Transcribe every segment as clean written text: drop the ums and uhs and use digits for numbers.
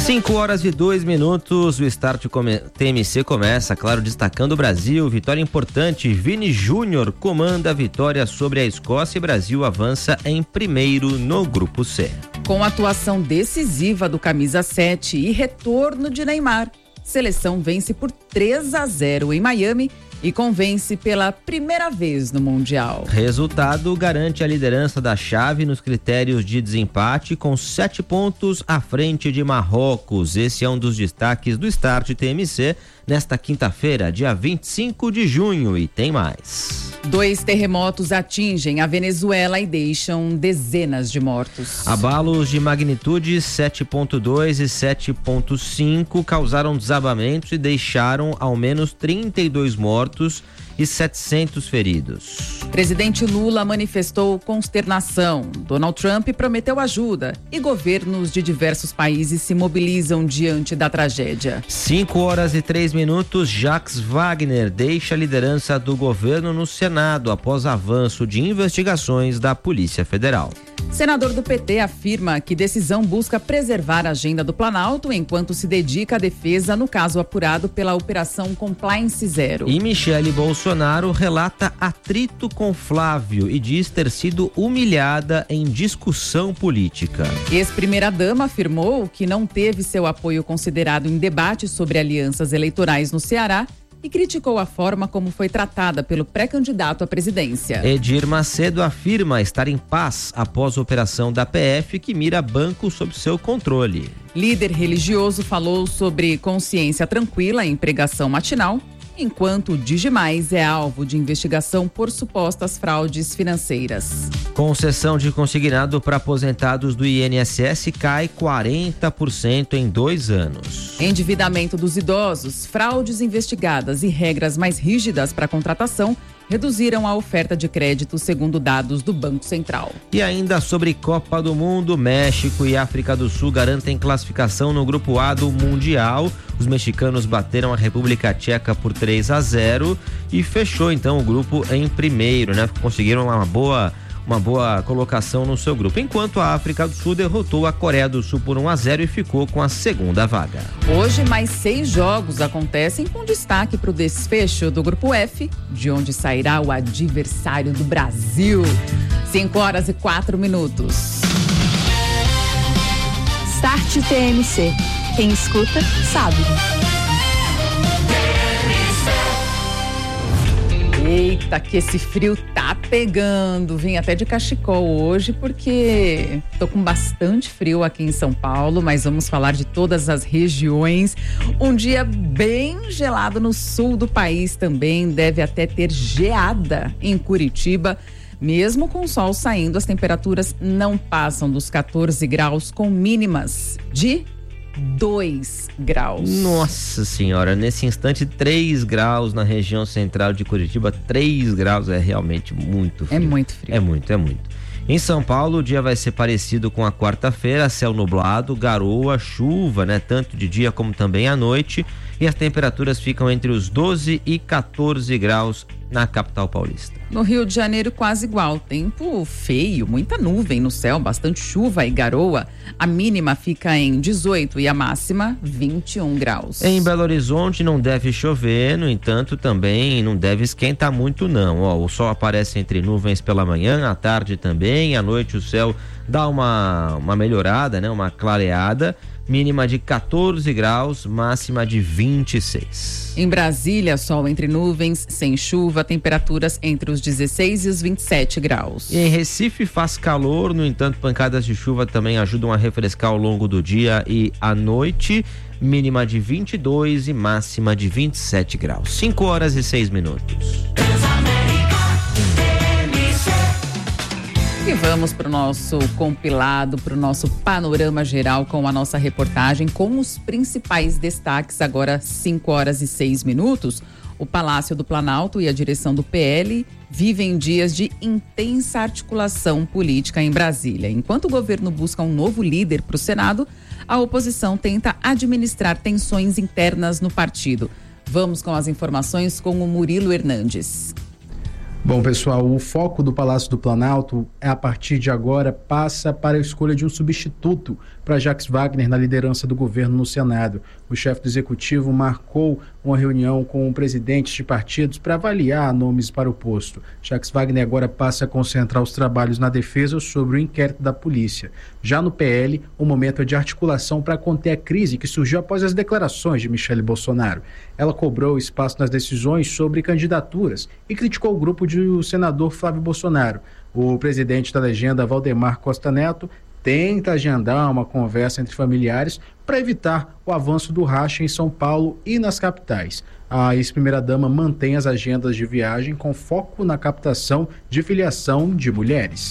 5h02, o Start TMC começa, claro, destacando o Brasil. Vitória importante, Vini Júnior comanda a vitória sobre a Escócia e Brasil avança em primeiro no Grupo C. Com atuação decisiva do camisa 7 e retorno de Neymar, seleção vence por 3-0 em Miami e convence pela primeira vez no Mundial. Resultado garante a liderança da chave nos critérios de desempate, com 7 pontos à frente de Marrocos. Esse é um dos destaques do Start TMC nesta quinta-feira, dia 25 de junho, e tem mais. 2 terremotos atingem a Venezuela e deixam dezenas de mortos. Abalos de magnitude 7.2 e 7.5 causaram desabamentos e deixaram ao menos 32 mortos e 700 feridos. Presidente Lula manifestou consternação. Donald Trump prometeu ajuda e governos de diversos países se mobilizam diante da tragédia. 5h03, Jacques Wagner deixa a liderança do governo no Senado após avanço de investigações da Polícia Federal. Senador do PT afirma que decisão busca preservar a agenda do Planalto enquanto se dedica à defesa no caso apurado pela Operação Compliance Zero. E Michele Bolsonaro relata atrito com Flávio e diz ter sido humilhada em discussão política. Ex-primeira-dama afirmou que não teve seu apoio considerado em debate sobre alianças eleitorais no Ceará e criticou a forma como foi tratada pelo pré-candidato à presidência. Edir Macedo afirma estar em paz após a operação da PF que mira banco sob seu controle. Líder religioso falou sobre consciência tranquila em pregação matinal, enquanto o Digimais é alvo de investigação por supostas fraudes financeiras. Concessão de consignado para aposentados do INSS cai 40% em 2 anos. Endividamento dos idosos, fraudes investigadas e regras mais rígidas para contratação reduziram a oferta de crédito, segundo dados do Banco Central. E ainda sobre Copa do Mundo, México e África do Sul garantem classificação no Grupo A do Mundial. Os mexicanos bateram a República Tcheca por 3-0 e fechou então o grupo em primeiro, né? Conseguiram uma boa colocação no seu grupo, enquanto a África do Sul derrotou a Coreia do Sul por 1-0 e ficou com a segunda vaga. Hoje, mais 6 jogos acontecem com destaque para o desfecho do Grupo F, de onde sairá o adversário do Brasil. 5h04. Start TMC. Quem escuta, sabe. Eita, que esse frio tá pegando. Vim até de cachecol hoje porque tô com bastante frio aqui em São Paulo, mas vamos falar de todas as regiões. Um dia bem gelado no sul do país também, deve até ter geada em Curitiba. Mesmo com o sol saindo, as temperaturas não passam dos 14 graus com mínimas de 2 graus. Nossa senhora, nesse instante 3 graus na região central de Curitiba. 3 graus é realmente muito frio. É muito frio. É muito. Em São Paulo, o dia vai ser parecido com a quarta-feira, céu nublado, garoa, chuva, né? Tanto de dia como também à noite. E as temperaturas ficam entre os 12 e 14 graus na capital paulista. No Rio de Janeiro, quase igual. Tempo feio, muita nuvem no céu, bastante chuva e garoa. A mínima fica em 18 e a máxima 21 graus. Em Belo Horizonte não deve chover, no entanto também não deve esquentar muito não. O sol aparece entre nuvens pela manhã, à tarde também, à noite o céu dá uma melhorada, né? Uma clareada. Mínima de 14 graus, máxima de 26. Em Brasília, sol entre nuvens, sem chuva, temperaturas entre os 16 e os 27 graus. E em Recife faz calor, no entanto, pancadas de chuva também ajudam a refrescar ao longo do dia e à noite. Mínima de 22 e máxima de 27 graus. 5h06. E vamos para o nosso compilado, para o nosso panorama geral com a nossa reportagem, com os principais destaques. Agora 5h06. O Palácio do Planalto e a direção do PL vivem dias de intensa articulação política em Brasília. Enquanto o governo busca um novo líder para o Senado, a oposição tenta administrar tensões internas no partido. Vamos com as informações com o Murilo Hernandes. Bom, pessoal, o foco do Palácio do Planalto, a partir de agora, passa para a escolha de um substituto para Jacques Wagner na liderança do governo no Senado. O chefe do executivo marcou uma reunião com presidentes de partidos para avaliar nomes para o posto. Jacques Wagner agora passa a concentrar os trabalhos na defesa sobre o inquérito da polícia. Já no PL, o momento é de articulação para conter a crise que surgiu após as declarações de Michele Bolsonaro. Ela cobrou espaço nas decisões sobre candidaturas e criticou o grupo do senador Flávio Bolsonaro. O presidente da legenda, Valdemar Costa Neto, tenta agendar uma conversa entre familiares para evitar o avanço do racha em São Paulo e nas capitais. A ex-primeira-dama mantém as agendas de viagem com foco na captação de filiação de mulheres.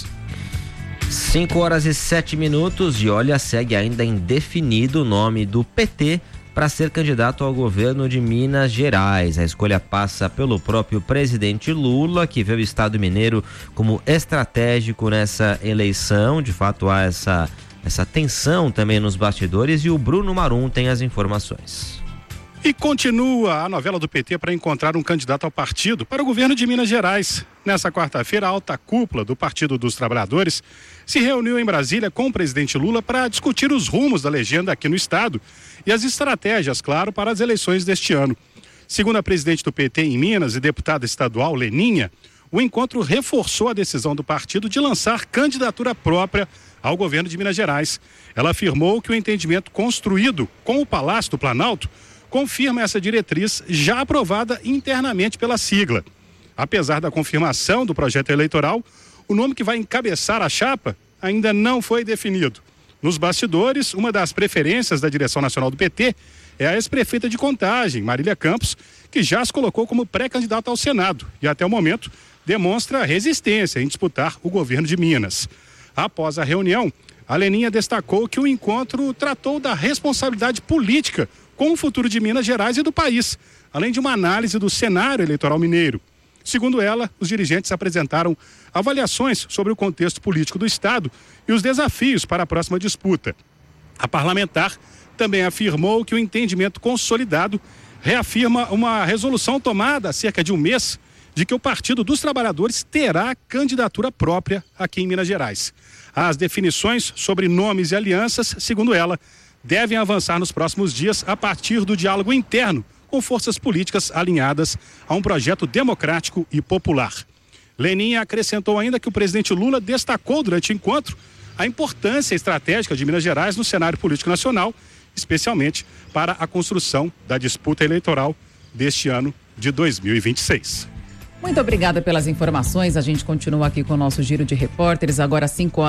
5h07 e olha, segue ainda indefinido o nome do PT para ser candidato ao governo de Minas Gerais. A escolha passa pelo próprio presidente Lula, que vê o Estado mineiro como estratégico nessa eleição. De fato, há essa tensão também nos bastidores e o Bruno Marum tem as informações. E continua a novela do PT para encontrar um candidato ao partido para o governo de Minas Gerais. Nessa quarta-feira, a alta cúpula do Partido dos Trabalhadores se reuniu em Brasília com o presidente Lula para discutir os rumos da legenda aqui no estado e as estratégias, claro, para as eleições deste ano. Segundo a presidente do PT em Minas e deputada estadual Leninha, o encontro reforçou a decisão do partido de lançar candidatura própria ao governo de Minas Gerais. Ela afirmou que o entendimento construído com o Palácio do Planalto confirma essa diretriz já aprovada internamente pela sigla. Apesar da confirmação do projeto eleitoral, o nome que vai encabeçar a chapa ainda não foi definido. Nos bastidores, uma das preferências da direção nacional do PT é a ex-prefeita de Contagem, Marília Campos, que já se colocou como pré-candidata ao Senado e até o momento demonstra resistência em disputar o governo de Minas. Após a reunião, a Leninha destacou que o encontro tratou da responsabilidade política com o futuro de Minas Gerais e do país, além de uma análise do cenário eleitoral mineiro. Segundo ela, os dirigentes apresentaram avaliações sobre o contexto político do Estado e os desafios para a próxima disputa. A parlamentar também afirmou que o entendimento consolidado reafirma uma resolução tomada há cerca de um mês de que o Partido dos Trabalhadores terá candidatura própria aqui em Minas Gerais. As definições sobre nomes e alianças, segundo ela, devem avançar nos próximos dias a partir do diálogo interno com forças políticas alinhadas a um projeto democrático e popular. Leninha acrescentou ainda que o presidente Lula destacou durante o encontro a importância estratégica de Minas Gerais no cenário político nacional, especialmente para a construção da disputa eleitoral deste ano de 2026. Muito obrigada pelas informações. A gente continua aqui com o nosso giro de repórteres. Agora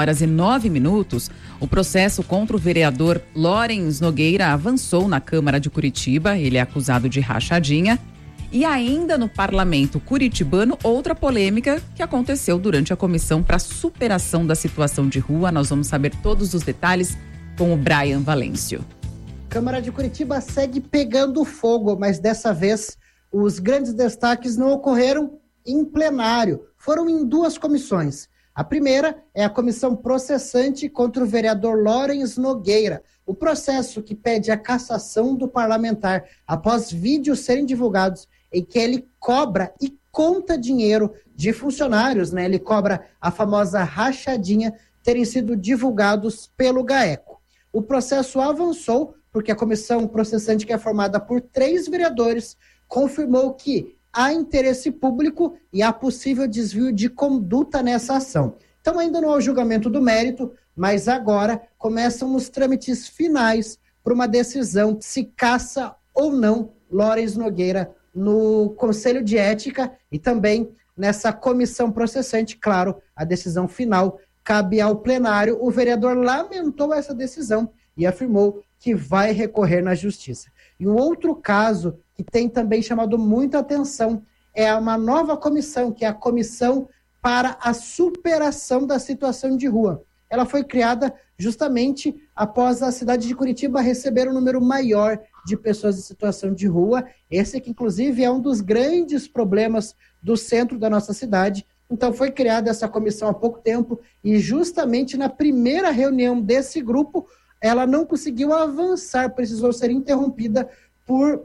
5h09. O processo contra o vereador Lawrence Nogueira avançou na Câmara de Curitiba. Ele é acusado de rachadinha. E ainda no parlamento curitibano, outra polêmica que aconteceu durante a comissão para superação da situação de rua. Nós vamos saber todos os detalhes com o Brian Valêncio. Câmara de Curitiba segue pegando fogo, mas dessa vez os grandes destaques não ocorreram em plenário, foram em duas comissões. A primeira é a comissão processante contra o vereador Lawrence Nogueira, o processo que pede a cassação do parlamentar após vídeos serem divulgados em que ele cobra e conta dinheiro de funcionários, né? Ele cobra a famosa rachadinha terem sido divulgados pelo GAECO. O processo avançou porque a comissão processante, que é formada por 3 vereadores, confirmou que há interesse público e há possível desvio de conduta nessa ação. Então ainda não há o julgamento do mérito, mas agora começam os trâmites finais para uma decisão se caça ou não Lawrence Nogueira no Conselho de Ética e também nessa comissão processante. Claro, a decisão final cabe ao plenário. O vereador lamentou essa decisão e afirmou que vai recorrer na justiça. E um outro caso que tem também chamado muita atenção é uma nova comissão, que é a Comissão para a Superação da Situação de Rua. Ela foi criada justamente após a cidade de Curitiba receber um número maior de pessoas em situação de rua. Esse que, inclusive, é um dos grandes problemas do centro da nossa cidade. Então, foi criada essa comissão há pouco tempo e justamente na primeira reunião desse grupo, ela não conseguiu avançar, precisou ser interrompida por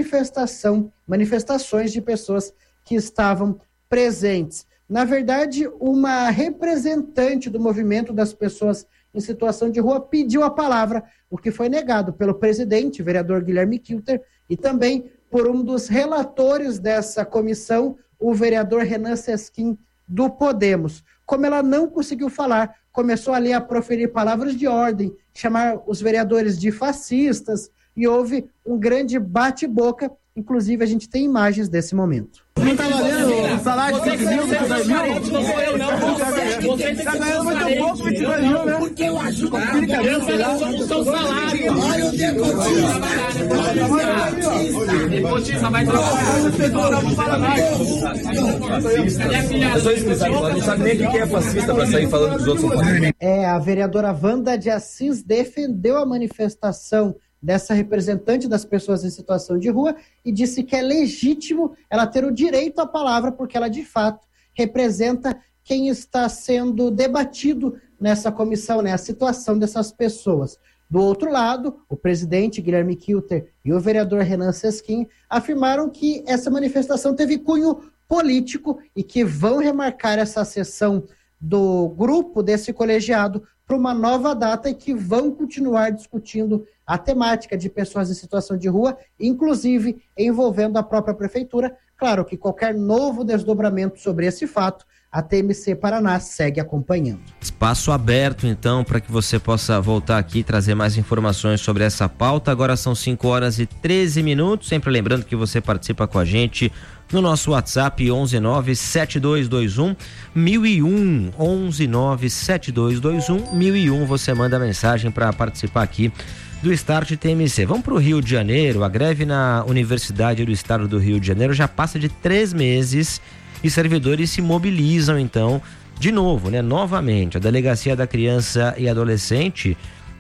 manifestações de pessoas que estavam presentes. Na verdade, uma representante do movimento das pessoas em situação de rua pediu a palavra, o que foi negado pelo presidente, o vereador Guilherme Kilter, e também por um dos relatores dessa comissão, o vereador Renan Sesquim, do Podemos. Como ela não conseguiu falar, começou ali a proferir palavras de ordem, chamar os vereadores de fascistas, e houve um grande bate-boca. Inclusive, a gente tem imagens desse momento. Não tá valendo o salário de 5 mil, 22 mil? Não sou eu, não. Tá ganhando muito pouco, 22 mil, né? Porque eu acho que o seu salário. Olha o decotista vai trabalhar. Não fala mais. Não sabe nem o que é fascista para sair falando que os outros são fascistas. A vereadora Wanda de Assis defendeu a manifestação dessa representante das pessoas em situação de rua e disse que é legítimo ela ter o direito à palavra, porque ela, de fato, representa quem está sendo debatido nessa comissão, né, a situação dessas pessoas. Do outro lado, o presidente Guilherme Kilter e o vereador Renan Sesquim afirmaram que essa manifestação teve cunho político e que vão remarcar essa sessão do grupo desse colegiado para uma nova data e que vão continuar discutindo a temática de pessoas em situação de rua, inclusive envolvendo a própria prefeitura. Claro que qualquer novo desdobramento sobre esse fato, a TMC Paraná segue acompanhando. Espaço aberto, então, para que você possa voltar aqui e trazer mais informações sobre essa pauta. Agora são 5h13. Sempre lembrando que você participa com a gente no nosso WhatsApp 11972211001. 11972211001. Você manda mensagem para participar aqui do Start TMC. Vamos para o Rio de Janeiro. A greve na Universidade do Estado do Rio de Janeiro já passa de 3 meses e servidores se mobilizam, então, de novo, né? Novamente. A Delegacia da Criança e Adolescente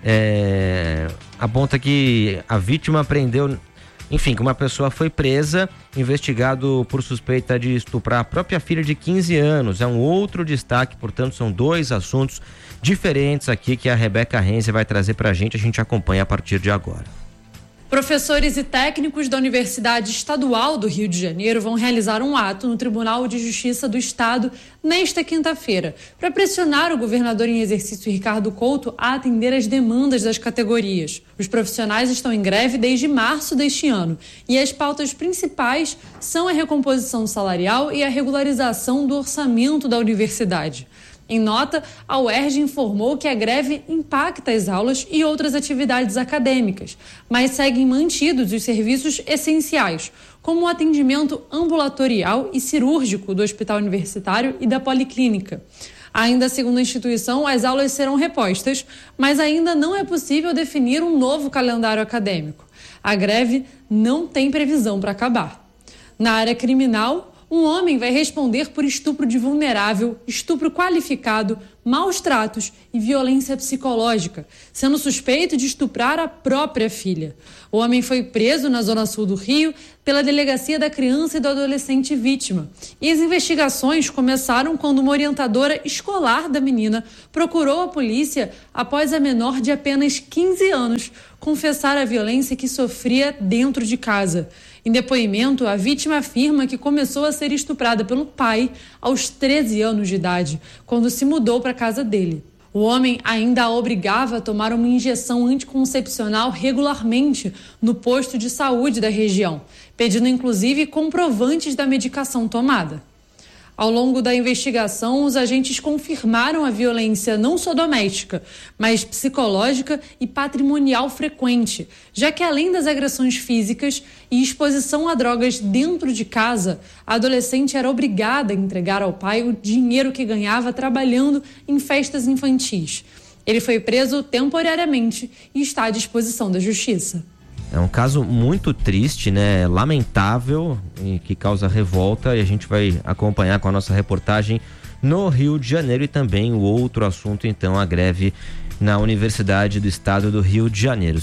aponta que a vítima prendeu, enfim, que uma pessoa foi presa, investigado por suspeita de estuprar a própria filha de 15 anos. É um outro destaque, portanto, são 2 assuntos diferentes aqui que a Rebeca Renze vai trazer pra gente. A gente acompanha a partir de agora. Professores e técnicos da Universidade Estadual do Rio de Janeiro vão realizar um ato no Tribunal de Justiça do Estado nesta quinta-feira, para pressionar o governador em exercício Ricardo Couto a atender às demandas das categorias. Os profissionais estão em greve desde março deste ano e as pautas principais são a recomposição salarial e a regularização do orçamento da universidade. Em nota, a UERJ informou que a greve impacta as aulas e outras atividades acadêmicas, mas seguem mantidos os serviços essenciais, como o atendimento ambulatorial e cirúrgico do Hospital Universitário e da Policlínica. Ainda segundo a instituição, as aulas serão repostas, mas ainda não é possível definir um novo calendário acadêmico. A greve não tem previsão para acabar. Na área criminal, um homem vai responder por estupro de vulnerável, estupro qualificado, maus tratos e violência psicológica, sendo suspeito de estuprar a própria filha. O homem foi preso na Zona Sul do Rio pela Delegacia da Criança e do Adolescente vítima. E as investigações começaram quando uma orientadora escolar da menina procurou a polícia após a menor de apenas 15 anos confessar a violência que sofria dentro de casa. Em depoimento, a vítima afirma que começou a ser estuprada pelo pai aos 13 anos de idade, quando se mudou para a casa dele. O homem ainda a obrigava a tomar uma injeção anticoncepcional regularmente no posto de saúde da região, pedindo inclusive comprovantes da medicação tomada. Ao longo da investigação, os agentes confirmaram a violência não só doméstica, mas psicológica e patrimonial frequente, já que além das agressões físicas e exposição a drogas dentro de casa, a adolescente era obrigada a entregar ao pai o dinheiro que ganhava trabalhando em festas infantis. Ele foi preso temporariamente e está à disposição da Justiça. É um caso muito triste, né? Lamentável e que causa revolta, e a gente vai acompanhar com a nossa reportagem no Rio de Janeiro. E também o outro assunto, então, a greve na Universidade do Estado do Rio de Janeiro.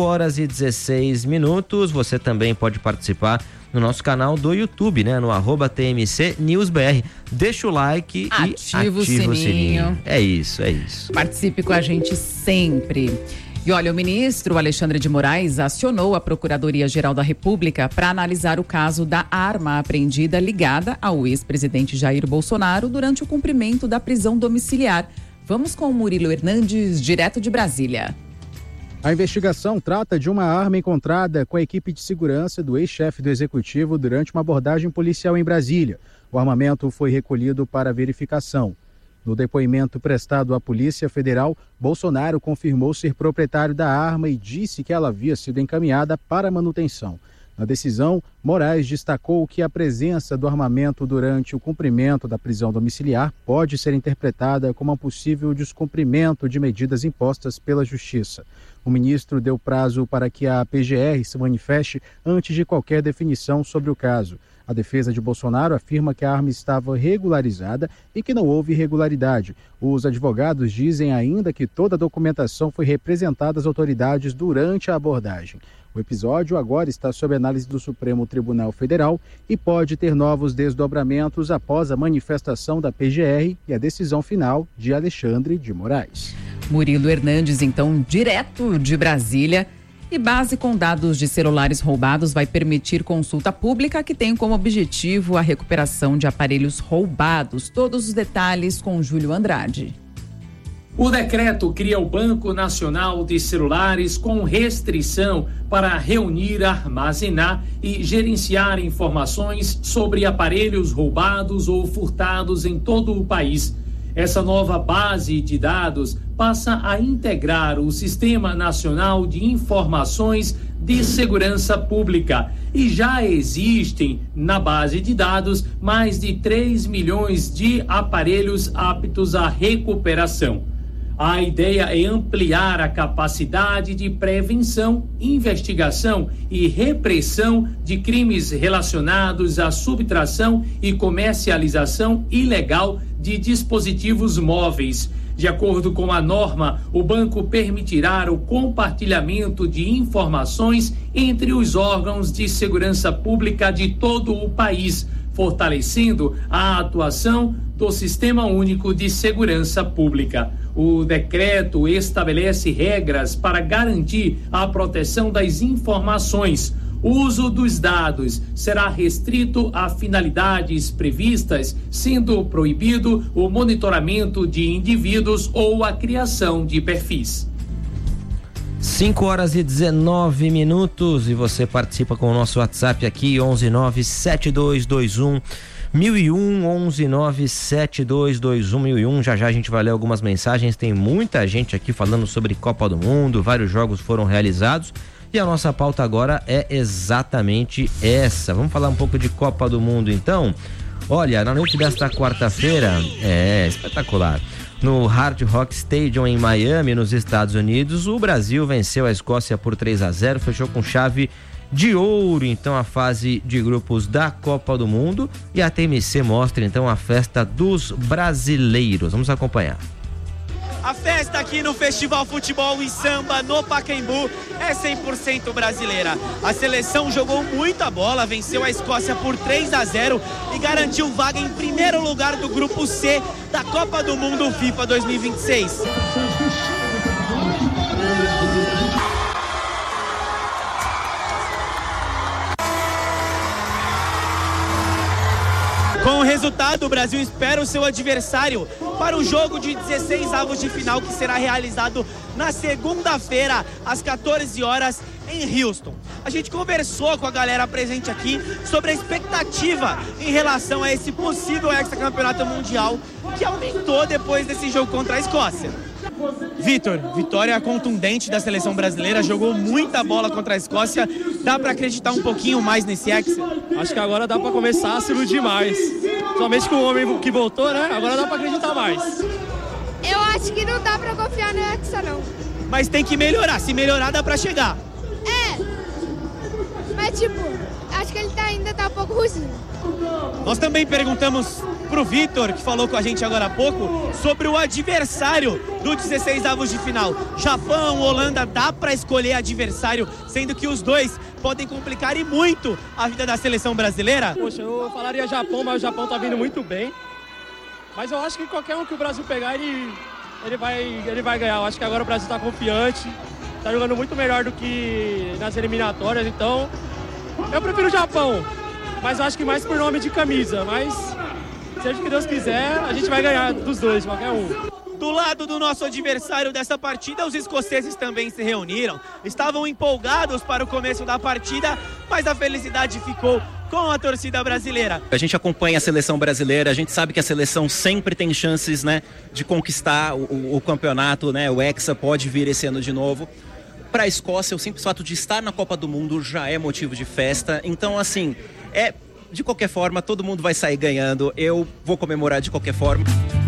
5h16. Você também pode participar no nosso canal do YouTube, né? No @TMCNewsBR. Deixa o like e ativa o sininho. É isso. Participe com a gente sempre. E olha, o ministro Alexandre de Moraes acionou a Procuradoria-Geral da República para analisar o caso da arma apreendida ligada ao ex-presidente Jair Bolsonaro durante o cumprimento da prisão domiciliar Vamos com o Murilo Hernandes, direto de Brasília. A investigação trata de uma arma encontrada com a equipe de segurança do ex-chefe do Executivo durante uma abordagem policial em Brasília. O armamento foi recolhido para verificação. No depoimento prestado à Polícia Federal, Bolsonaro confirmou ser proprietário da arma e disse que ela havia sido encaminhada para manutenção. Na decisão, Moraes destacou que a presença do armamento durante o cumprimento da prisão domiciliar pode ser interpretada como um possível descumprimento de medidas impostas pela Justiça. O ministro deu prazo para que a PGR se manifeste antes de qualquer definição sobre o caso. A defesa de Bolsonaro afirma que a arma estava regularizada e que não houve irregularidade. Os advogados dizem ainda que toda a documentação foi representada às autoridades durante a abordagem. O episódio agora está sob análise do Supremo Tribunal Federal e pode ter novos desdobramentos após a manifestação da PGR e a decisão final de Alexandre de Moraes. Murilo Hernandes, então, direto de Brasília. E base com dados de celulares roubados vai permitir consulta pública que tem como objetivo a recuperação de aparelhos roubados. Todos os detalhes com Júlio Andrade. O decreto cria o Banco Nacional de Celulares com restrição para reunir, armazenar e gerenciar informações sobre aparelhos roubados ou furtados em todo o país. Essa nova base de dados passa a integrar o Sistema Nacional de Informações de Segurança Pública e já existem na base de dados mais de 3 milhões de aparelhos aptos à recuperação. A ideia é ampliar a capacidade de prevenção, investigação e repressão de crimes relacionados à subtração e comercialização ilegal de dispositivos móveis. De acordo com a norma, o banco permitirá o compartilhamento de informações entre os órgãos de segurança pública de todo o país, fortalecendo a atuação do Sistema Único de Segurança Pública. O decreto estabelece regras para garantir a proteção das informações. O uso dos dados será restrito a finalidades previstas, sendo proibido o monitoramento de indivíduos ou a criação de perfis. 5h19 e você participa com o nosso WhatsApp aqui, 1197221 1001, 1197221 1001. Já a gente vai ler algumas mensagens. Tem muita gente aqui falando sobre Copa do Mundo, vários jogos foram realizados e a nossa pauta agora é exatamente essa. Vamos falar um pouco de Copa do Mundo então? Olha, na noite desta quarta-feira, espetacular, no Hard Rock Stadium em Miami, nos Estados Unidos, o Brasil venceu a Escócia por 3-0, fechou com chave de ouro, então, a fase de grupos da Copa do Mundo, e a TMC mostra, então, a festa dos brasileiros. Vamos acompanhar. A festa aqui no Festival Futebol e Samba no Pacaembu é 100% brasileira. A seleção jogou muita bola, venceu a Escócia por 3-0 e garantiu vaga em primeiro lugar do grupo C da Copa do Mundo FIFA 2026. Com o resultado, o Brasil espera o seu adversário para o jogo de 16 avos de final, que será realizado na segunda-feira, às 14 horas, em Houston. A gente conversou com a galera presente aqui sobre a expectativa em relação a esse possível hexacampeonato mundial, que aumentou depois desse jogo contra a Escócia. Vitor, vitória contundente da seleção brasileira, jogou muita bola contra a Escócia. Dá pra acreditar um pouquinho mais nesse Hexa? Acho que agora dá pra começar a se iludir mais. Somente com o homem que voltou, né? Agora dá pra acreditar mais. Eu acho que não dá pra confiar no Hexa, não. Mas tem que melhorar, se melhorar dá pra chegar. Mas acho que ele ainda tá um pouco ruim. Nós também perguntamos pro Vitor, que falou com a gente agora há pouco, sobre o adversário do 16 avos de final. Japão, Holanda, dá para escolher adversário, sendo que os dois podem complicar e muito a vida da seleção brasileira? Poxa, eu falaria Japão, mas o Japão tá vindo muito bem. Mas eu acho que qualquer um que o Brasil pegar, ele vai ganhar. Eu acho que agora o Brasil tá confiante, tá jogando muito melhor do que nas eliminatórias, então eu prefiro o Japão. Mas eu acho que mais por nome de camisa, mas seja o que Deus quiser, a gente vai ganhar dos dois, qualquer um. Do lado do nosso adversário dessa partida, os escoceses também se reuniram. Estavam empolgados para o começo da partida, mas a felicidade ficou com a torcida brasileira. A gente acompanha a seleção brasileira, a gente sabe que a seleção sempre tem chances, né, de conquistar o campeonato, né, o Hexa pode vir esse ano de novo. Para a Escócia, o simples fato de estar na Copa do Mundo já é motivo de festa. Então, assim, de qualquer forma, todo mundo vai sair ganhando. Eu vou comemorar de qualquer forma.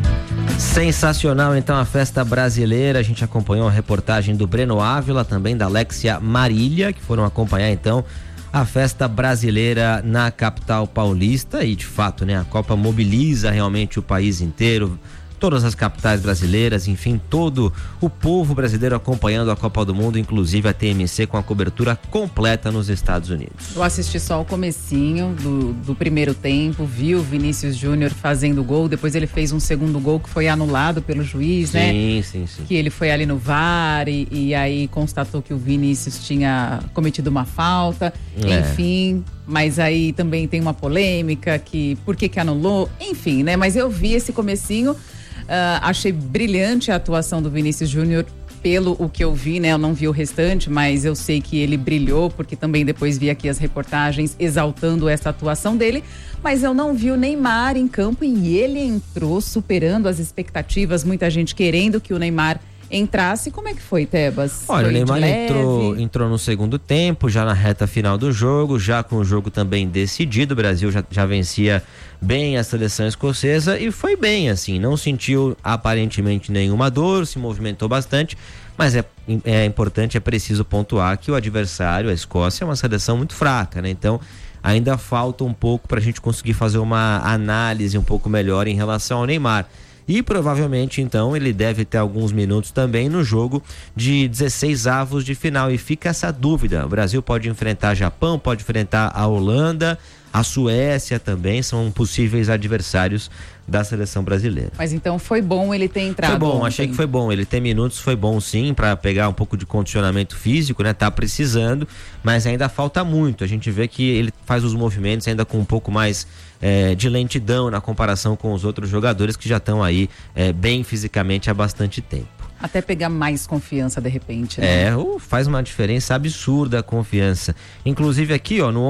Sensacional, então, a festa brasileira. A gente acompanhou a reportagem do Breno Ávila, também da Alexia Marília, que foram acompanhar, então, a festa brasileira na capital paulista. E, de fato, né, a Copa mobiliza realmente o país inteiro, todas as capitais brasileiras, enfim, todo o povo brasileiro acompanhando a Copa do Mundo, inclusive a TMC com a cobertura completa nos Estados Unidos. Eu assisti só o comecinho do primeiro tempo, vi o Vinícius Júnior fazendo gol, depois ele fez um segundo gol que foi anulado pelo juiz, né? Sim. Que ele foi ali no VAR e aí constatou que o Vinícius tinha cometido uma falta, enfim, mas aí também tem uma polêmica que por que anulou, enfim, né? Mas eu vi esse comecinho. Achei brilhante a atuação do Vinícius Júnior, pelo o que eu vi, né? Eu não vi o restante, mas eu sei que ele brilhou, porque também depois vi aqui as reportagens exaltando essa atuação dele, mas eu não vi o Neymar em campo e ele entrou superando as expectativas, muita gente querendo que o Neymar entrasse. Como é que foi, Tebas? Olha, o Neymar entrou no segundo tempo, já na reta final do jogo, já com o jogo também decidido. O Brasil já vencia bem a seleção escocesa e foi bem, assim, não sentiu aparentemente nenhuma dor, se movimentou bastante, mas é importante, é preciso pontuar que o adversário, a Escócia, é uma seleção muito fraca, né? Então ainda falta um pouco para a gente conseguir fazer uma análise um pouco melhor em relação ao Neymar. E provavelmente, então, ele deve ter alguns minutos também no jogo de 16avos de final. E fica essa dúvida: o Brasil pode enfrentar Japão, pode enfrentar a Holanda, a Suécia também, são possíveis adversários da seleção brasileira. Mas então foi bom ele ter entrado. Foi bom, ontem. Achei que foi bom. Ele ter minutos foi bom sim, para pegar um pouco de condicionamento físico, né? Tá precisando, mas ainda falta muito. A gente vê que ele faz os movimentos ainda com um pouco mais de lentidão na comparação com os outros jogadores que já estão aí bem fisicamente há bastante tempo. Até pegar mais confiança de repente, né? Faz uma diferença absurda a confiança. Inclusive aqui, no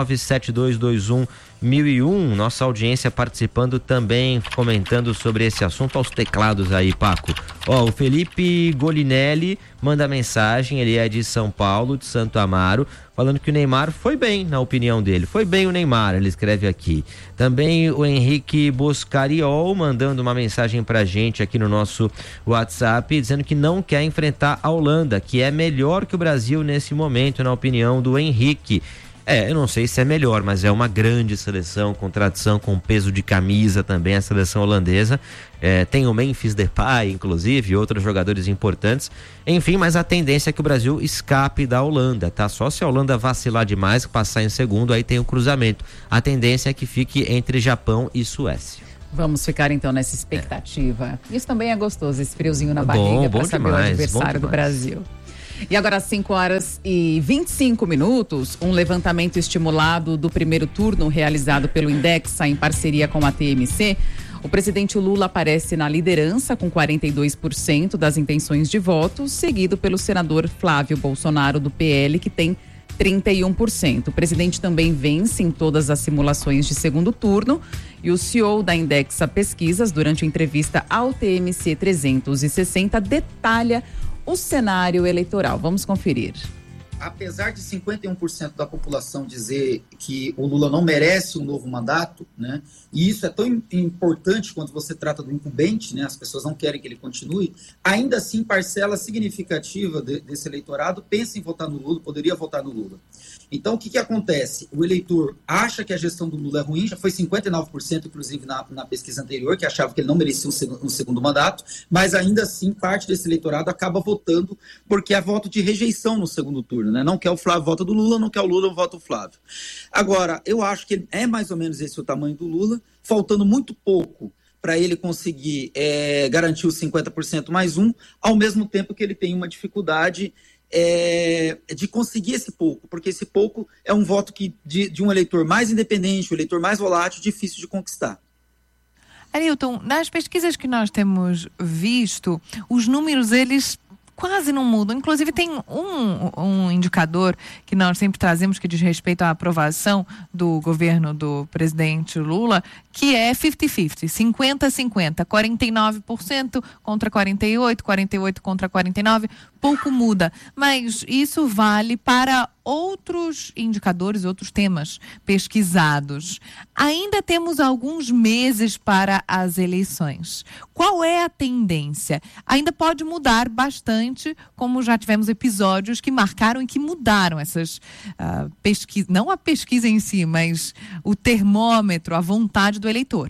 1197221 1001, nossa audiência participando também, comentando sobre esse assunto aos teclados aí, Paco. O Felipe Golinelli manda mensagem, ele é de São Paulo, de Santo Amaro, falando que o Neymar foi bem, na opinião dele. Foi bem o Neymar, ele escreve aqui. Também o Henrique Boscariol mandando uma mensagem pra gente aqui no nosso WhatsApp, dizendo que não quer enfrentar a Holanda, que é melhor que o Brasil nesse momento, na opinião do Henrique. Eu não sei se é melhor, mas é uma grande seleção, com tradição, com peso de camisa também, a seleção holandesa. Tem o Memphis Depay, inclusive, e outros jogadores importantes. Enfim, mas a tendência é que o Brasil escape da Holanda, tá? Só se a Holanda vacilar demais, passar em segundo, aí tem o cruzamento. A tendência é que fique entre Japão e Suécia. Vamos ficar então nessa expectativa. Isso também é gostoso, esse friozinho na barriga, para saber o adversário do Brasil. E agora às 5h25, um levantamento estimulado do primeiro turno realizado pelo Indexa em parceria com a TMC. O presidente Lula aparece na liderança com 42% das intenções de voto, seguido pelo senador Flávio Bolsonaro do PL, que tem 31%. O presidente também vence em todas as simulações de segundo turno e o CEO da Indexa Pesquisas, durante a entrevista ao TMC 360, detalha o cenário eleitoral. Vamos conferir. Apesar de 51% da população dizer que o Lula não merece um novo mandato, né? E isso é tão importante quando você trata do incumbente, né? As pessoas não querem que ele continue, ainda assim parcela significativa desse eleitorado pensa em votar no Lula, poderia votar no Lula. Então, o que acontece? O eleitor acha que a gestão do Lula é ruim, já foi 59%, inclusive, na pesquisa anterior, que achava que ele não merecia um segundo mandato, mas ainda assim, parte desse eleitorado acaba votando porque é voto de rejeição no segundo turno, né? Não quer o Flávio, vota do Lula, não quer o Lula, vota o Flávio. Agora, eu acho que é mais ou menos esse o tamanho do Lula, faltando muito pouco para ele conseguir garantir os 50% mais um, ao mesmo tempo que ele tem uma dificuldade de conseguir esse pouco, porque esse pouco é um voto de um eleitor mais independente, um eleitor mais volátil, difícil de conquistar. Arilton, nas pesquisas que nós temos visto, os números, eles quase não mudam. Inclusive, tem um indicador que nós sempre trazemos que diz respeito à aprovação do governo do presidente Lula, que é 50-50, 50-50, 49% contra 48%, 48% contra 49%, pouco muda. Mas isso vale para outros indicadores, outros temas pesquisados. Ainda temos alguns meses para as eleições. Qual é a tendência? Ainda pode mudar bastante, como já tivemos episódios que marcaram e que mudaram essas pesquisas, não a pesquisa em si, mas o termômetro, a vontade do eleitor.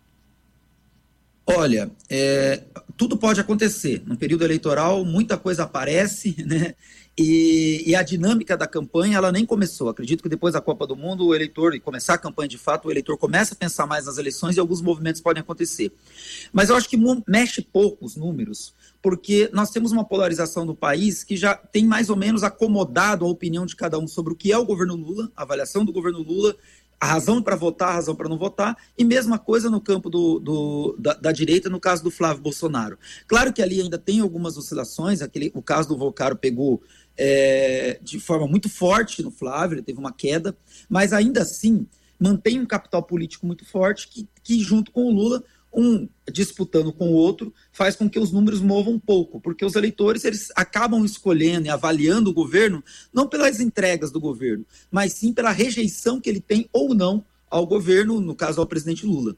Olha, tudo pode acontecer. No período eleitoral, muita coisa aparece, né? E a dinâmica da campanha, ela nem começou. Acredito que depois da Copa do Mundo, o eleitor, e começar a campanha de fato, o eleitor começa a pensar mais nas eleições e alguns movimentos podem acontecer. Mas eu acho que mexe pouco os números, porque nós temos uma polarização do país que já tem mais ou menos acomodado a opinião de cada um sobre o que é o governo Lula, a avaliação do governo Lula, a razão para votar, a razão para não votar, e mesma coisa no campo da direita, no caso do Flávio Bolsonaro. Claro que ali ainda tem algumas oscilações, o caso do Volcaro pegou de forma muito forte no Flávio, ele teve uma queda, mas ainda assim mantém um capital político muito forte que junto com o Lula, um disputando com o outro, faz com que os números movam um pouco, porque os eleitores eles acabam escolhendo e avaliando o governo não pelas entregas do governo, mas sim pela rejeição que ele tem ou não ao governo, no caso ao presidente Lula.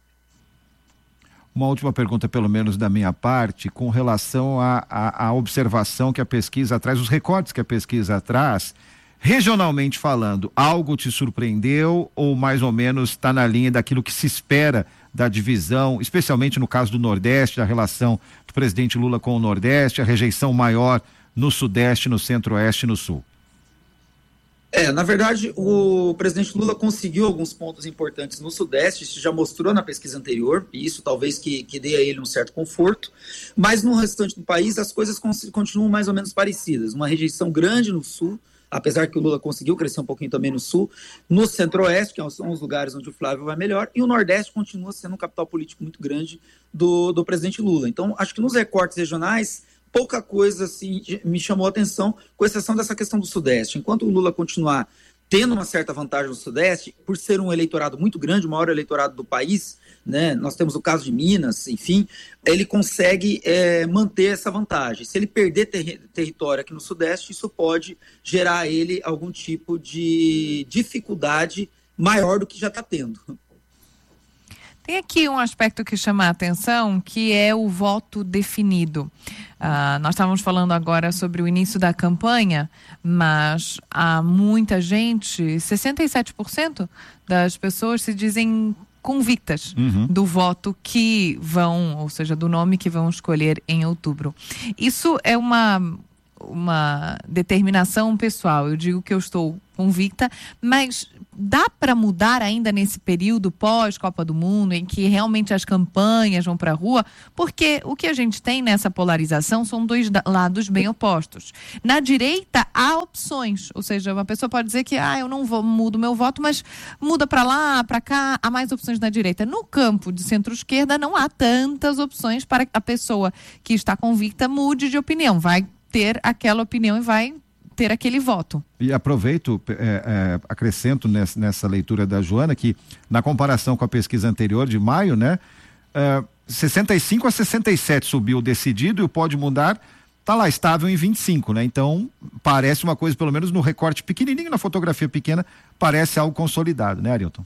Uma última pergunta, pelo menos da minha parte, com relação à observação que a pesquisa traz, os recortes que a pesquisa traz, regionalmente falando, algo te surpreendeu ou mais ou menos está na linha daquilo que se espera da divisão, especialmente no caso do Nordeste, a relação do presidente Lula com o Nordeste, a rejeição maior no Sudeste, no Centro-Oeste e no Sul? Na verdade, o presidente Lula conseguiu alguns pontos importantes no Sudeste, isso já mostrou na pesquisa anterior, e isso talvez que dê a ele um certo conforto, mas no restante do país as coisas continuam mais ou menos parecidas, uma rejeição grande no Sul, apesar que o Lula conseguiu crescer um pouquinho também no Sul, no Centro-Oeste, que são os lugares onde o Flávio vai melhor, e o Nordeste continua sendo um capital político muito grande do presidente Lula. Então, acho que nos recortes regionais, pouca coisa assim, me chamou a atenção, com exceção dessa questão do Sudeste. Enquanto o Lula continuar tendo uma certa vantagem no Sudeste, por ser um eleitorado muito grande, o maior eleitorado do país, né? Nós temos o caso de Minas, enfim, ele consegue manter essa vantagem. Se ele perder território aqui no Sudeste, isso pode gerar a ele algum tipo de dificuldade maior do que já está tendo. Tem aqui um aspecto que chama a atenção, que é o voto definido. Nós estávamos falando agora sobre o início da campanha, mas há muita gente, 67% das pessoas se dizem convictas do voto que vão, ou seja, do nome que vão escolher em outubro. Isso é uma determinação pessoal. Eu digo que eu estou convicta, mas dá para mudar ainda nesse período pós-Copa do Mundo, em que realmente as campanhas vão para a rua, porque o que a gente tem nessa polarização são dois lados bem opostos. Na direita há opções, ou seja, uma pessoa pode dizer que eu não mudo meu voto, mas muda para lá, para cá, há mais opções na direita. No campo de centro-esquerda não há tantas opções para que a pessoa que está convicta mude de opinião, vai ter aquela opinião e vai ter aquele voto. E aproveito, acrescento nessa leitura da Joana, que na comparação com a pesquisa anterior de maio, né, 65 a 67 subiu decidido e o pode mudar está lá estável em 25, né? Então parece uma coisa, pelo menos no recorte pequenininho, na fotografia pequena, parece algo consolidado, né, Arilton?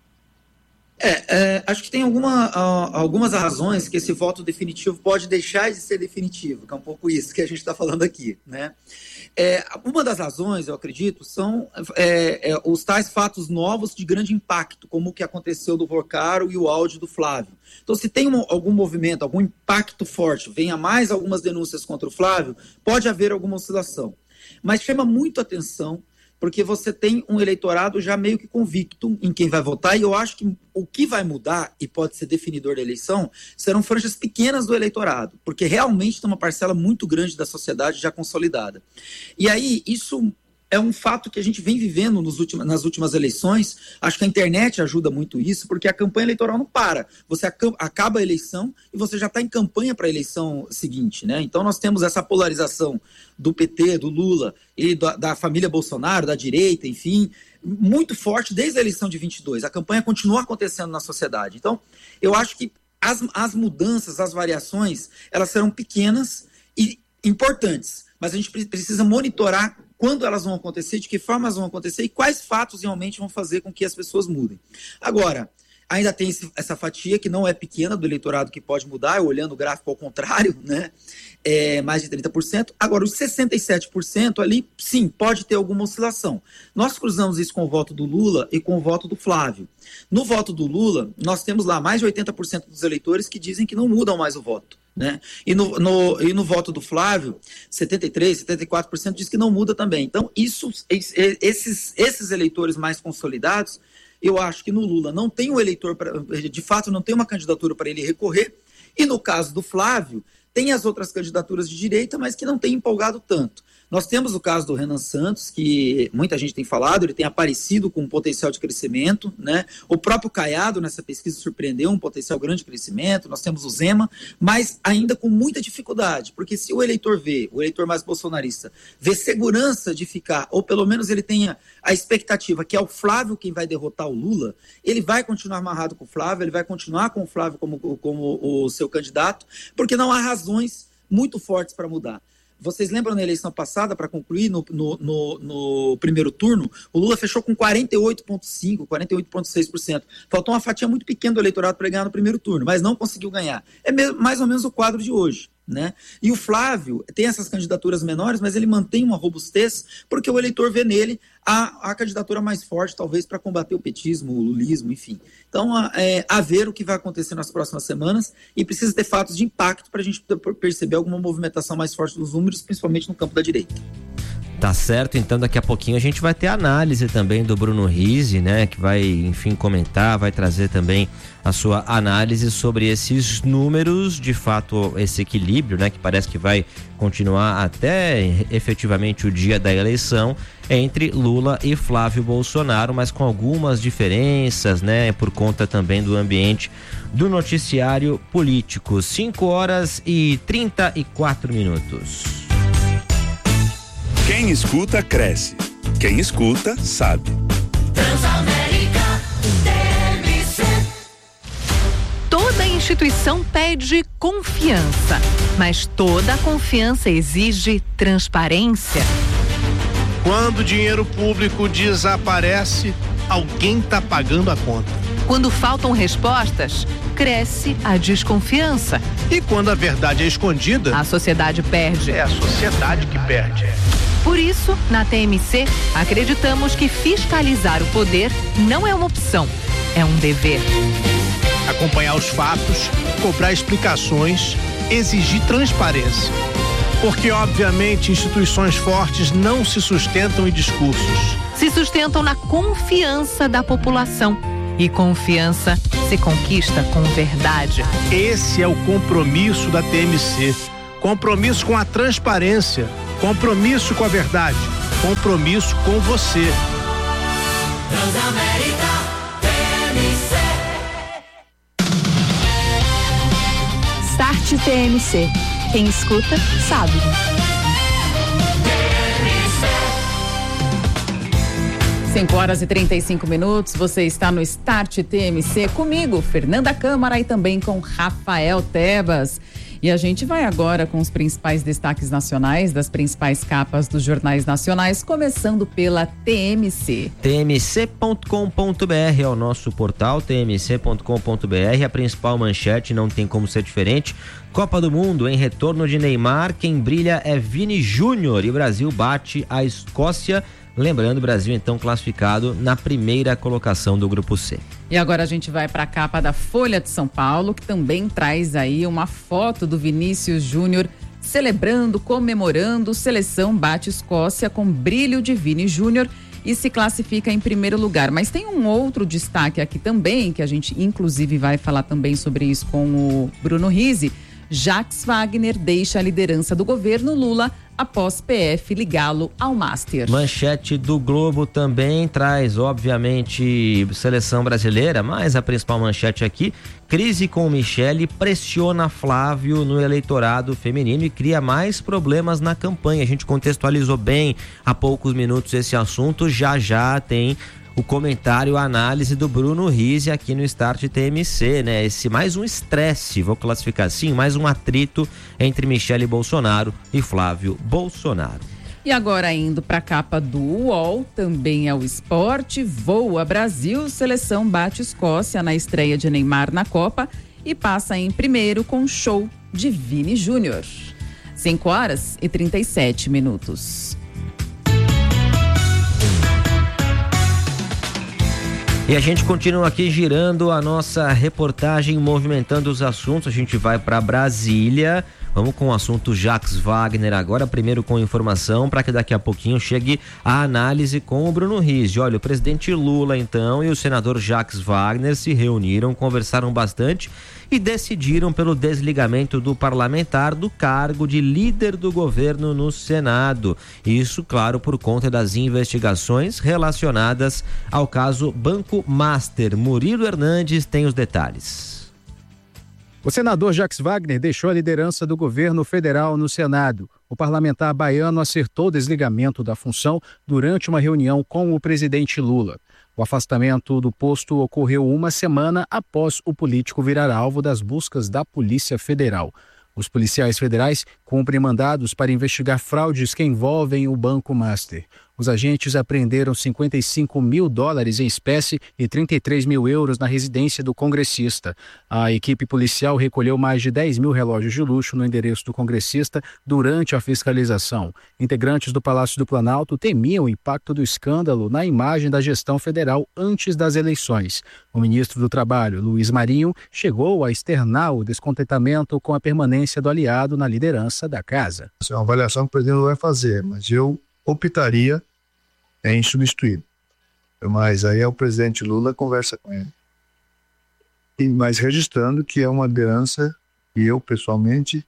Acho que tem algumas razões que esse voto definitivo pode deixar de ser definitivo, que é um pouco isso que a gente está falando aqui, né? Uma das razões, eu acredito, são os tais fatos novos de grande impacto, como o que aconteceu do Volcaro e o áudio do Flávio. Então, se tem algum movimento, algum impacto forte, venha mais algumas denúncias contra o Flávio, pode haver alguma oscilação. Mas chama muito atenção, porque você tem um eleitorado já meio que convicto em quem vai votar, e eu acho que o que vai mudar, e pode ser definidor da eleição, serão franjas pequenas do eleitorado, porque realmente tem uma parcela muito grande da sociedade já consolidada. E aí, isso é um fato que a gente vem vivendo nas últimas eleições. Acho que a internet ajuda muito isso, porque a campanha eleitoral não para. Você acaba a eleição e você já está em campanha para a eleição seguinte, né? Então nós temos essa polarização do PT, do Lula e da família Bolsonaro, da direita, enfim, muito forte desde a eleição de 22. A campanha continua acontecendo na sociedade. Então, eu acho que as mudanças, as variações, elas serão pequenas e importantes, mas a gente precisa monitorar quando elas vão acontecer, de que forma elas vão acontecer e quais fatos realmente vão fazer com que as pessoas mudem. Agora, ainda tem essa fatia que não é pequena do eleitorado que pode mudar, olhando o gráfico ao contrário, né? Mais de 30%. Agora, os 67% ali, sim, pode ter alguma oscilação. Nós cruzamos isso com o voto do Lula e com o voto do Flávio. No voto do Lula, nós temos lá mais de 80% dos eleitores que dizem que não mudam mais o voto, né? E no voto do Flávio, 73%, 74% diz que não muda também. Então, esses eleitores mais consolidados, eu acho que no Lula não tem um eleitor, de fato não tem uma candidatura para ele recorrer, e no caso do Flávio, tem as outras candidaturas de direita, mas que não tem empolgado tanto. Nós temos o caso do Renan Santos, que muita gente tem falado, ele tem aparecido com um potencial de crescimento, né? O próprio Caiado, nessa pesquisa, surpreendeu um potencial grande de crescimento. Nós temos o Zema, mas ainda com muita dificuldade, porque se o eleitor mais bolsonarista, vê segurança de ficar, ou pelo menos ele tenha a expectativa que é o Flávio quem vai derrotar o Lula, ele vai continuar amarrado com o Flávio, ele vai continuar com o Flávio como o seu candidato, porque não há razões muito fortes para mudar. Vocês lembram na eleição passada, para concluir, no primeiro turno, o Lula fechou com 48,5%, 48,6%. Faltou uma fatia muito pequena do eleitorado para ganhar no primeiro turno, mas não conseguiu ganhar. É mais ou menos o quadro de hoje, né? E o Flávio tem essas candidaturas menores, mas ele mantém uma robustez, porque o eleitor vê nele a candidatura mais forte, talvez, para combater o petismo, o lulismo, enfim. Então, a ver o que vai acontecer nas próximas semanas, e precisa ter fatos de impacto para a gente perceber alguma movimentação mais forte dos números, principalmente no campo da direita. Tá certo, então daqui a pouquinho a gente vai ter a análise também do Bruno Rizzi, né, que vai, enfim, comentar, vai trazer também a sua análise sobre esses números, de fato, esse equilíbrio, né, que parece que vai continuar até efetivamente o dia da eleição entre Lula e Flávio Bolsonaro, mas com algumas diferenças, né, por conta também do ambiente do noticiário político. 5h34. Quem escuta, cresce. Quem escuta, sabe. Transamérica TMC. Toda instituição pede confiança, mas toda confiança exige transparência. Quando o dinheiro público desaparece, alguém está pagando a conta. Quando faltam respostas, cresce a desconfiança. E quando a verdade é escondida, a sociedade perde. É a sociedade que perde. Por isso, na TMC, acreditamos que fiscalizar o poder não é uma opção, é um dever. Acompanhar os fatos, cobrar explicações, exigir transparência. Porque, obviamente, instituições fortes não se sustentam em discursos. Se sustentam na confiança da população. E confiança se conquista com verdade. Esse é o compromisso da TMC. Compromisso com a transparência. Compromisso com a verdade. Compromisso com você. Transamérica TMC. Start TMC. Quem escuta, sabe. 5h35. Você está no Start TMC comigo, Fernanda Câmara, e também com Rafael Tebas. E a gente vai agora com os principais destaques nacionais das principais capas dos jornais nacionais, começando pela TMC. tmc.com.br é o nosso portal, tmc.com.br. A principal manchete não tem como ser diferente. Copa do Mundo em retorno de Neymar, quem brilha é Vini Júnior e o Brasil bate a Escócia. Lembrando, o Brasil então classificado na primeira colocação do Grupo C. E agora a gente vai para a capa da Folha de São Paulo, que também traz aí uma foto do Vinícius Júnior celebrando, comemorando. Seleção bate Escócia com brilho de Vini Júnior e se classifica em primeiro lugar. Mas tem um outro destaque aqui também, que a gente inclusive vai falar também sobre isso com o Bruno Rizzi. Jacques Wagner deixa a liderança do governo Lula após PF ligá-lo ao Master. Manchete do Globo também traz, obviamente, seleção brasileira, mas a principal manchete aqui: crise com Michele pressiona Flávio no eleitorado feminino e cria mais problemas na campanha. A gente contextualizou bem há poucos minutos esse assunto, já tem o comentário, a análise do Bruno Rizzi aqui no Start TMC, né? Esse mais um estresse, vou classificar assim, mais um atrito entre Michele Bolsonaro e Flávio Bolsonaro. E agora indo para a capa do UOL, também é o esporte, voa Brasil, seleção bate Escócia na estreia de Neymar na Copa e passa em primeiro com show de Vini Júnior. 5h37. E a gente continua aqui girando a nossa reportagem, movimentando os assuntos. A gente vai para Brasília. Vamos com o assunto Jacques Wagner agora, primeiro com informação, para que daqui a pouquinho chegue a análise com o Bruno Rizzi. Olha, o presidente Lula, então, e o senador Jacques Wagner se reuniram, conversaram bastante e decidiram pelo desligamento do parlamentar do cargo de líder do governo no Senado. Isso, claro, por conta das investigações relacionadas ao caso Banco Master. Murilo Hernandes tem os detalhes. O senador Jacques Wagner deixou a liderança do governo federal no Senado. O parlamentar baiano acertou o desligamento da função durante uma reunião com o presidente Lula. O afastamento do posto ocorreu uma semana após o político virar alvo das buscas da Polícia Federal. Os policiais federais cumprem mandados para investigar fraudes que envolvem o Banco Master. Os agentes apreenderam $55 mil em espécie e 33 mil euros na residência do congressista. A equipe policial recolheu mais de 10 mil relógios de luxo no endereço do congressista durante a fiscalização. Integrantes do Palácio do Planalto temiam o impacto do escândalo na imagem da gestão federal antes das eleições. O ministro do Trabalho, Luiz Marinho, chegou a externar o descontentamento com a permanência do aliado na liderança da casa. Essa é uma avaliação que o presidente vai fazer, mas eu optaria em substituir. Mas aí é o presidente Lula conversa com ele. Mas registrando que é uma liderança que eu, pessoalmente,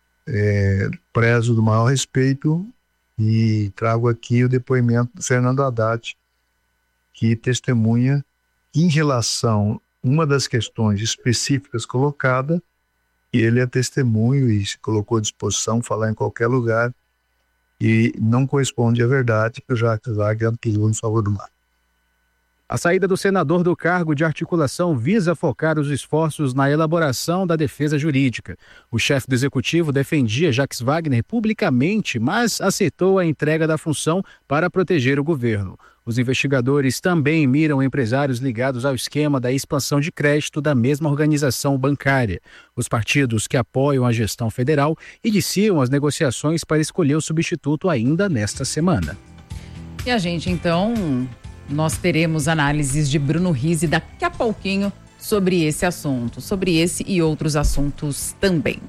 prezo do maior respeito e trago aqui o depoimento do Fernando Haddad, que testemunha que, em relação a uma das questões específicas colocada, ele é testemunho e se colocou à disposição falar em qualquer lugar, e não corresponde à verdade que o Jacques Wagner adquiriu em favor do mar. A saída do senador do cargo de articulação visa focar os esforços na elaboração da defesa jurídica. O chefe do executivo defendia Jacques Wagner publicamente, mas aceitou a entrega da função para proteger o governo. Os investigadores também miram empresários ligados ao esquema da expansão de crédito da mesma organização bancária. Os partidos que apoiam a gestão federal iniciam as negociações para escolher o substituto ainda nesta semana. E a gente, então, nós teremos análises de Bruno Rizzi daqui a pouquinho sobre esse assunto, sobre esse e outros assuntos também.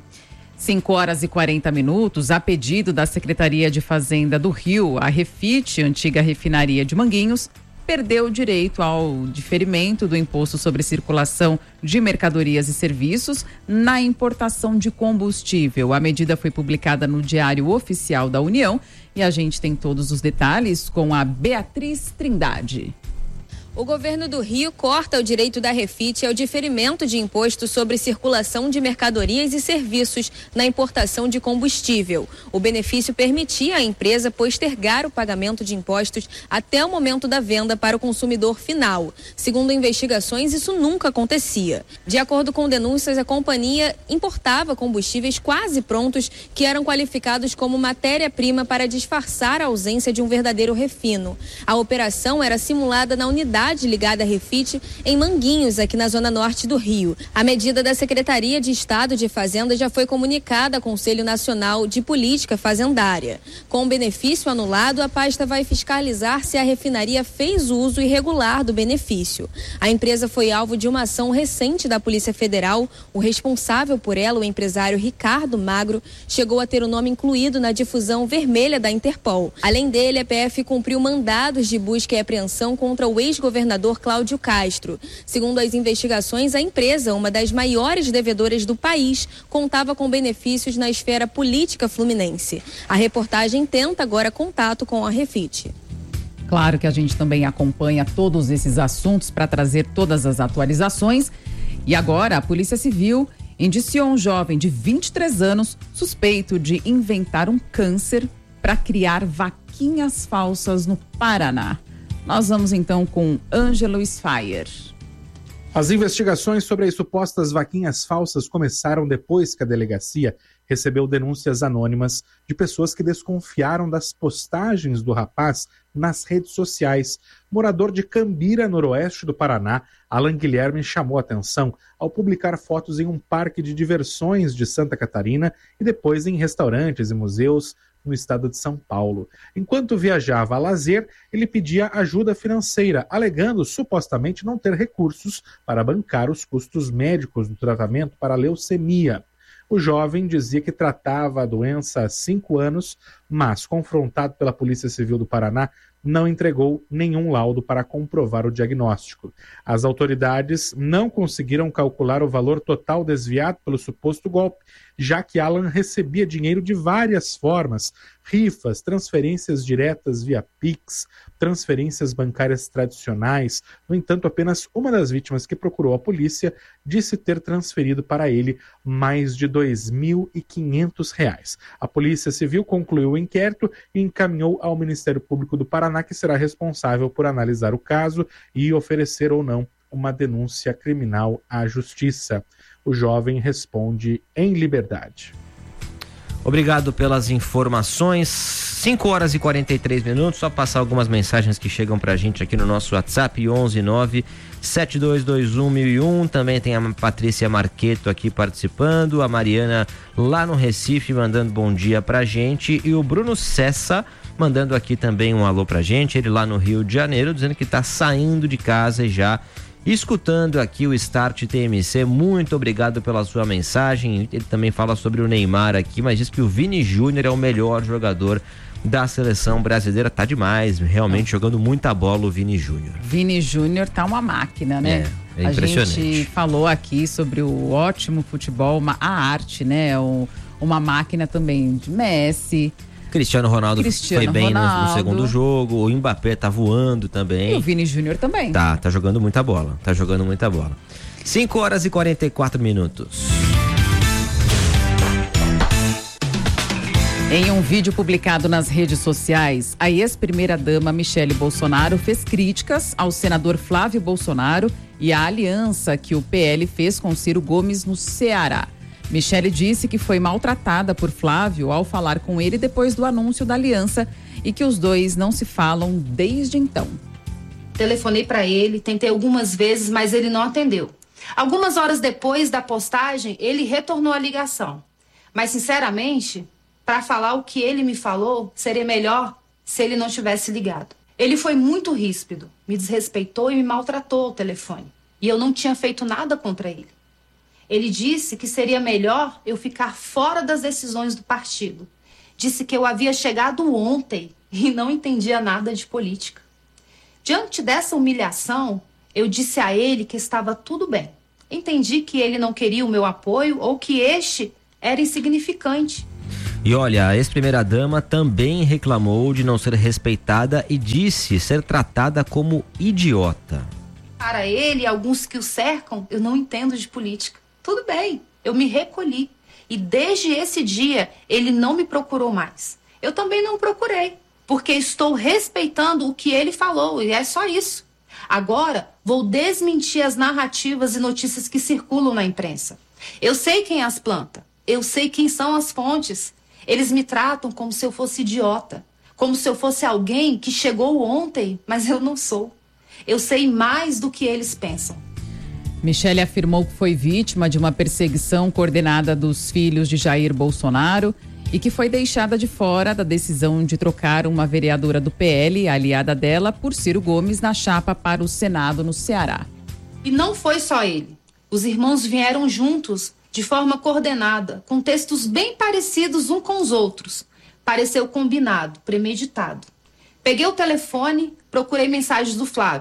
5h40, a pedido da Secretaria de Fazenda do Rio, a Refit, antiga refinaria de Manguinhos, perdeu o direito ao diferimento do imposto sobre circulação de mercadorias e serviços na importação de combustível. A medida foi publicada no Diário Oficial da União e a gente tem todos os detalhes com a Beatriz Trindade. O governo do Rio corta o direito da Refit ao diferimento de imposto sobre circulação de mercadorias e serviços na importação de combustível. O benefício permitia à empresa postergar o pagamento de impostos até o momento da venda para o consumidor final. Segundo investigações, isso nunca acontecia. De acordo com denúncias, a companhia importava combustíveis quase prontos que eram qualificados como matéria-prima para disfarçar a ausência de um verdadeiro refino. A operação era simulada na unidade ligada à Refit em Manguinhos, aqui na zona norte do Rio. A medida da Secretaria de Estado de Fazenda já foi comunicada ao Conselho Nacional de Política Fazendária. Com o benefício anulado, a pasta vai fiscalizar se a refinaria fez uso irregular do benefício. A empresa foi alvo de uma ação recente da Polícia Federal. O responsável por ela, o empresário Ricardo Magro, chegou a ter o nome incluído na difusão vermelha da Interpol. Além dele, a PF cumpriu mandados de busca e apreensão contra o ex-governador ex-governador Cláudio Castro. Segundo as investigações, a empresa, uma das maiores devedoras do país, contava com benefícios na esfera política fluminense. A reportagem tenta agora contato com a Refit. Claro que a gente também acompanha todos esses assuntos para trazer todas as atualizações. E agora a Polícia Civil indiciou um jovem de 23 anos suspeito de inventar um câncer para criar vaquinhas falsas no Paraná. Nós vamos então com Ângelo Sfaier. As investigações sobre as supostas vaquinhas falsas começaram depois que a delegacia recebeu denúncias anônimas de pessoas que desconfiaram das postagens do rapaz nas redes sociais. Morador de Cambira, noroeste do Paraná, Alan Guilherme chamou a atenção ao publicar fotos em um parque de diversões de Santa Catarina e depois em restaurantes e museus no estado de São Paulo. Enquanto viajava a lazer, ele pedia ajuda financeira, alegando supostamente não ter recursos para bancar os custos médicos do tratamento para leucemia. O jovem dizia que tratava a doença há 5 anos, mas, confrontado pela Polícia Civil do Paraná, não entregou nenhum laudo para comprovar o diagnóstico. As autoridades não conseguiram calcular o valor total desviado pelo suposto golpe, já que Alan recebia dinheiro de várias formas: rifas, transferências diretas via Pix, transferências bancárias tradicionais. No entanto, apenas uma das vítimas que procurou a polícia disse ter transferido para ele mais de R$ 2.500. A Polícia Civil concluiu o inquérito e encaminhou ao Ministério Público do Paraná, que será responsável por analisar o caso e oferecer ou não uma denúncia criminal à Justiça. O jovem responde em liberdade. Obrigado pelas informações. 5 horas e 43 minutos. Só passar algumas mensagens que chegam pra gente aqui no nosso WhatsApp, 11972211001. Também tem a Patrícia Marqueto aqui participando, a Mariana lá no Recife mandando bom dia pra gente, e o Bruno Cessa mandando aqui também um alô pra gente, ele lá no Rio de Janeiro, dizendo que tá saindo de casa e já escutando aqui o Start TMC. Muito obrigado pela sua mensagem. Ele também fala sobre o Neymar aqui, mas diz que o Vini Júnior é o melhor jogador da seleção brasileira. Tá demais, realmente jogando muita bola o Vini Júnior. Vini Júnior tá uma máquina, né? É impressionante. A gente falou aqui sobre o ótimo futebol, a arte, né? Uma máquina também de Messi. Cristiano Ronaldo foi bem no segundo jogo, o Mbappé tá voando também. E o Vini Júnior também. Tá jogando muita bola, 5 horas e 44 minutos. Em um vídeo publicado nas redes sociais, a ex-primeira-dama Michele Bolsonaro fez críticas ao senador Flávio Bolsonaro e à aliança que o PL fez com Ciro Gomes no Ceará. Michele disse que foi maltratada por Flávio ao falar com ele depois do anúncio da aliança e que os dois não se falam desde então. Telefonei para ele, tentei algumas vezes, mas ele não atendeu. Algumas horas depois da postagem, ele retornou a ligação. Mas, sinceramente, para falar o que ele me falou, seria melhor se ele não tivesse ligado. Ele foi muito ríspido, me desrespeitou e me maltratou ao telefone. E eu não tinha feito nada contra ele. Ele disse que seria melhor eu ficar fora das decisões do partido. Disse que eu havia chegado ontem e não entendia nada de política. Diante dessa humilhação, eu disse a ele que estava tudo bem. Entendi que ele não queria o meu apoio ou que este era insignificante. E olha, a ex-primeira-dama também reclamou de não ser respeitada e disse ser tratada como idiota. Para ele e alguns que o cercam, eu não entendo de política. Tudo bem, eu me recolhi. E desde esse dia, ele não me procurou mais. Eu também não procurei, porque estou respeitando o que ele falou, e é só isso. Agora, vou desmentir as narrativas e notícias que circulam na imprensa. Eu sei quem as planta, eu sei quem são as fontes. Eles me tratam como se eu fosse idiota, como se eu fosse alguém que chegou ontem, mas eu não sou. Eu sei mais do que eles pensam. Michele afirmou que foi vítima de uma perseguição coordenada dos filhos de Jair Bolsonaro e que foi deixada de fora da decisão de trocar uma vereadora do PL, aliada dela, por Ciro Gomes na chapa para o Senado no Ceará. E não foi só ele. Os irmãos vieram juntos, de forma coordenada, com textos bem parecidos uns com os outros. Pareceu combinado, premeditado. Peguei o telefone, procurei mensagens do Flávio.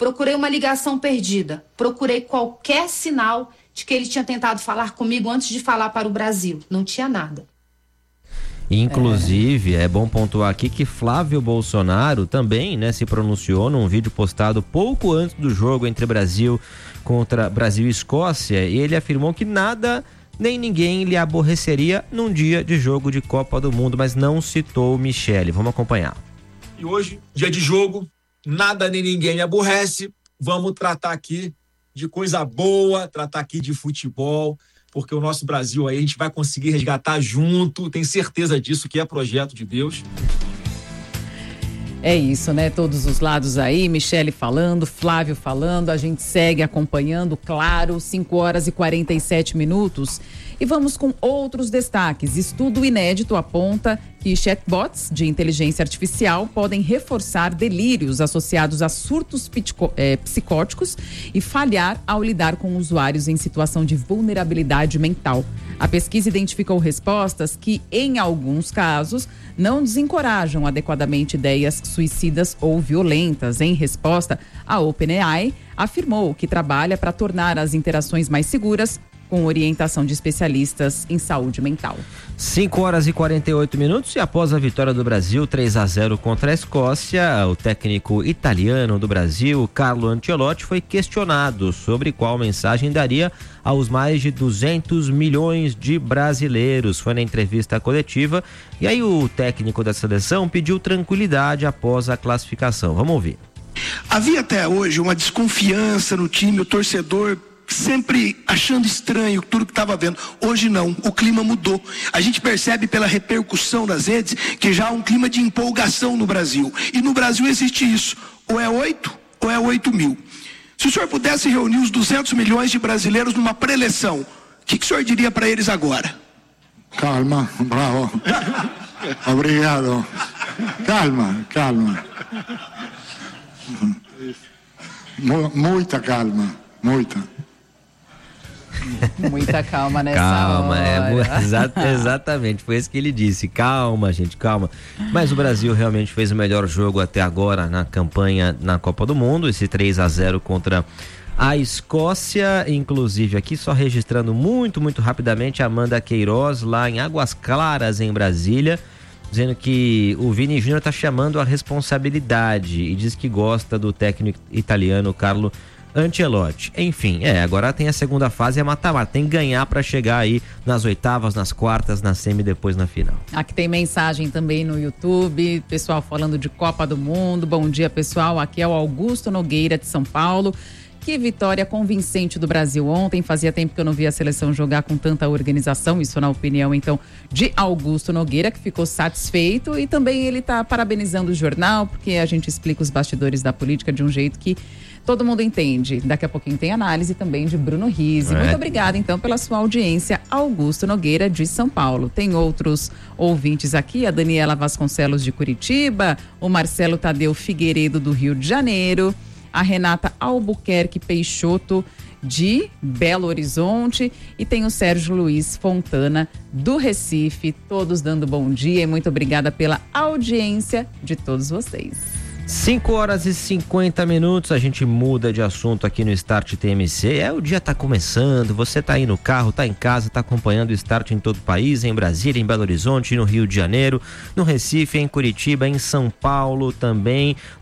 procurei uma ligação perdida, procurei qualquer sinal de que ele tinha tentado falar comigo antes de falar para o Brasil. Não tinha nada. Inclusive, é bom pontuar aqui que Flávio Bolsonaro também, né, se pronunciou num vídeo postado pouco antes do jogo entre Brasil e Escócia, e ele afirmou que nada nem ninguém lhe aborreceria num dia de jogo de Copa do Mundo, mas não citou Michele. Vamos acompanhar. E hoje, dia de jogo, nada nem ninguém me aborrece. Vamos tratar aqui de coisa boa, tratar aqui de futebol, porque o nosso Brasil aí a gente vai conseguir resgatar junto, tenho certeza disso, que é projeto de Deus. É isso, né? Todos os lados aí, Michele falando, Flávio falando, a gente segue acompanhando, claro, 5h47. E vamos com outros destaques. Estudo inédito aponta que chatbots de inteligência artificial podem reforçar delírios associados a surtos psicóticos e falhar ao lidar com usuários em situação de vulnerabilidade mental. A pesquisa identificou respostas que, em alguns casos, não desencorajam adequadamente ideias suicidas ou violentas. Em resposta, a OpenAI afirmou que trabalha para tornar as interações mais seguras, com orientação de especialistas em saúde mental. 5h48 e após a vitória do Brasil 3-0 contra a Escócia, o técnico italiano do Brasil, Carlo Ancelotti, foi questionado sobre qual mensagem daria aos mais de 200 milhões de brasileiros. Foi na entrevista coletiva e aí o técnico da seleção pediu tranquilidade após a classificação. Vamos ouvir. Havia até hoje uma desconfiança no time, o torcedor sempre achando estranho tudo que estava vendo. Hoje não, o clima mudou. A gente percebe pela repercussão das redes que já há um clima de empolgação no Brasil. E no Brasil existe isso. Ou é 8 ou é 8 mil. Se o senhor pudesse reunir os 200 milhões de brasileiros numa pré-eleição, o que o senhor diria para eles agora? Calma, bravo. Obrigado. Calma. Muita calma, muita. Muita calma nessa hora. Exatamente, foi isso que ele disse. Calma, gente, calma. Mas o Brasil realmente fez o melhor jogo até agora na campanha na Copa do Mundo, esse 3-0 contra a Escócia. Inclusive aqui, só registrando muito rapidamente, a Amanda Queiroz, lá em Águas Claras, em Brasília, dizendo que o Vini Júnior está chamando a responsabilidade e diz que gosta do técnico italiano Carlo Ancelotti. Enfim, agora tem a segunda fase, é mata-mata, tem que ganhar para chegar aí nas oitavas, nas quartas, na semi e depois na final. Aqui tem mensagem também no YouTube, pessoal falando de Copa do Mundo. Bom dia, pessoal, aqui é o Augusto Nogueira de São Paulo. Que vitória convincente do Brasil ontem, fazia tempo que eu não via a seleção jogar com tanta organização, isso na opinião então de Augusto Nogueira, que ficou satisfeito, e também ele está parabenizando o jornal, porque a gente explica os bastidores da política de um jeito que todo mundo entende. Daqui a pouquinho tem análise também de Bruno Rizzi. Muito obrigada então pela sua audiência, Augusto Nogueira de São Paulo. Tem outros ouvintes aqui, a Daniela Vasconcelos de Curitiba, o Marcelo Tadeu Figueiredo do Rio de Janeiro, a Renata Albuquerque Peixoto de Belo Horizonte e tem o Sérgio Luiz Fontana do Recife, todos dando bom dia e muito obrigada pela audiência de todos vocês. 5h50, a gente muda de assunto aqui no Start TMC. O dia tá começando, você tá aí no carro, tá em casa, tá acompanhando o Start em todo o país, em Brasília, em Belo Horizonte, no Rio de Janeiro, no Recife, em Curitiba, em São Paulo também.